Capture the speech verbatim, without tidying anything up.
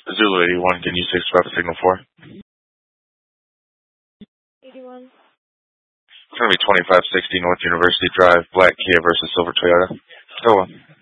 Zulu eighty-one, can you six five signal four? eighty-one. It's going to be twenty-five sixty North University Drive, black Kia versus silver Toyota. Go on.